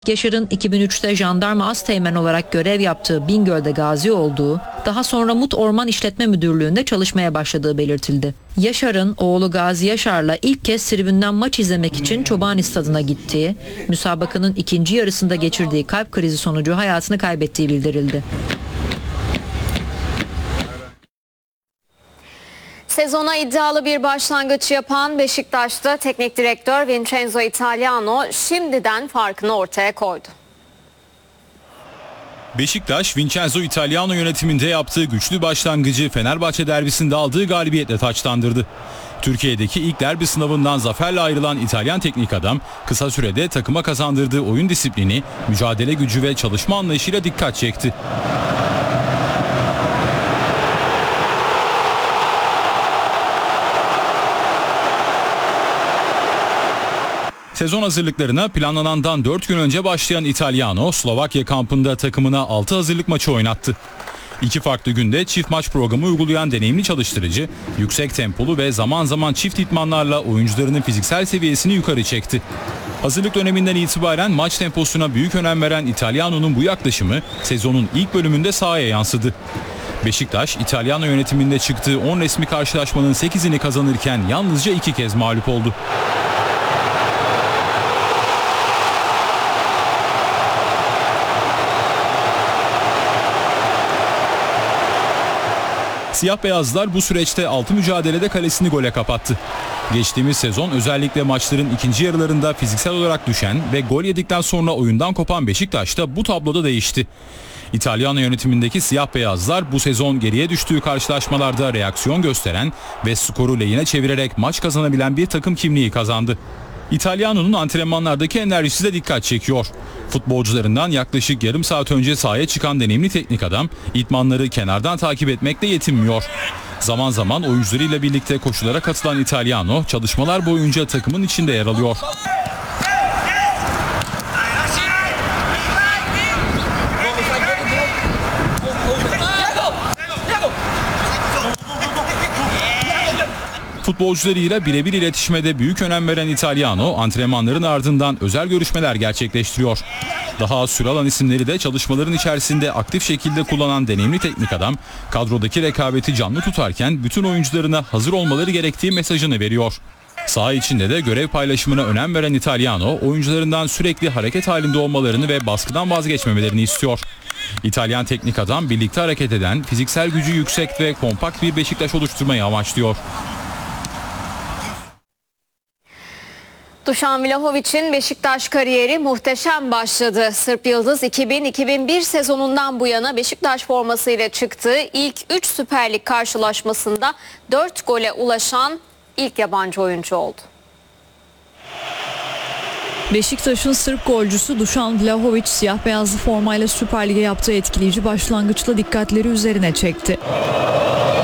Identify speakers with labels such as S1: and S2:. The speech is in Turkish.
S1: Yaşar'ın 2003'te jandarma asteğmen olarak görev yaptığı Bingöl'de gazi olduğu, daha sonra Mut Orman İşletme Müdürlüğü'nde çalışmaya başladığı belirtildi. Yaşar'ın oğlu Gazi Yaşar'la ilk kez tribünden maç izlemek için Çobani Stadı'na gittiği, müsabakanın ikinci yarısında geçirdiği kalp krizi sonucu hayatını kaybettiği bildirildi.
S2: Sezona iddialı bir başlangıç yapan Beşiktaş'ta teknik direktör Vincenzo Italiano şimdiden farkını ortaya koydu.
S3: Beşiktaş, Vincenzo Italiano yönetiminde yaptığı güçlü başlangıcı Fenerbahçe derbisinde aldığı galibiyetle taçlandırdı. Türkiye'deki ilk derbi sınavından zaferle ayrılan İtalyan teknik adam, kısa sürede takıma kazandırdığı oyun disiplini, mücadele gücü ve çalışma anlayışıyla dikkat çekti. Sezon hazırlıklarına planlanandan 4 gün önce başlayan Italiano, Slovakya kampında takımına 6 hazırlık maçı oynattı. 2 farklı günde çift maç programı uygulayan deneyimli çalıştırıcı, yüksek tempolu ve zaman zaman çift idmanlarla oyuncularının fiziksel seviyesini yukarı çekti. Hazırlık döneminden itibaren maç temposuna büyük önem veren Italiano'nun bu yaklaşımı sezonun ilk bölümünde sahaya yansıdı. Beşiktaş, İtalyan yönetiminde çıktığı 10 resmi karşılaşmanın 8'ini kazanırken yalnızca 2 kez mağlup oldu. Siyah beyazlar bu süreçte 6 mücadelede kalesini gole kapattı. Geçtiğimiz sezon özellikle maçların ikinci yarılarında fiziksel olarak düşen ve gol yedikten sonra oyundan kopan Beşiktaş'ta bu tabloda değişti. İtalyan yönetimindeki siyah beyazlar bu sezon geriye düştüğü karşılaşmalarda reaksiyon gösteren ve skoru lehine çevirerek maç kazanabilen bir takım kimliği kazandı. İtalyano'nun antrenmanlardaki enerjisi de dikkat çekiyor. Futbolcularından yaklaşık yarım saat önce sahaya çıkan deneyimli teknik adam, idmanları kenardan takip etmekle yetinmiyor. Zaman zaman oyuncularıyla birlikte koşulara katılan İtalyano, çalışmalar boyunca takımın içinde yer alıyor. Futbolcularıyla birebir iletişime büyük önem veren İtalyano, antrenmanların ardından özel görüşmeler gerçekleştiriyor. Daha az süre alan isimleri de çalışmaların içerisinde aktif şekilde kullanan deneyimli teknik adam, kadrodaki rekabeti canlı tutarken bütün oyuncularına hazır olmaları gerektiği mesajını veriyor. Saha içinde de görev paylaşımına önem veren İtalyano, oyuncularından sürekli hareket halinde olmalarını ve baskıdan vazgeçmemelerini istiyor. İtalyan teknik adam birlikte hareket eden, fiziksel gücü yüksek ve kompakt bir Beşiktaş oluşturmayı amaçlıyor.
S2: Dušan Vlahović'in Beşiktaş kariyeri muhteşem başladı. Sırp Yıldız 2000-2001 sezonundan bu yana Beşiktaş formasıyla çıktığı ilk 3 Süper Lig karşılaşmasında 4 gole ulaşan ilk yabancı oyuncu oldu.
S4: Beşiktaş'ın Sırp golcüsü Dušan Vlahović siyah beyazlı formayla Süper Lig'e yaptığı etkileyici başlangıçla dikkatleri üzerine çekti.